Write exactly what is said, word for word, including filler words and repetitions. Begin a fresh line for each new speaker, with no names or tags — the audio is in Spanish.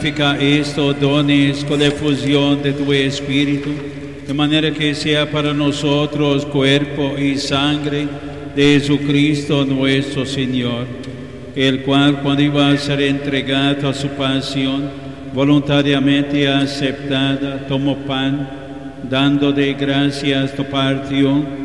santifica estos dones con la efusión de tu Espíritu, de manera que sea para nosotros cuerpo y sangre de Jesucristo nuestro Señor, el cual, cuando iba a ser entregado a su pasión, voluntariamente aceptada, tomó pan, dando de gracias, lo partió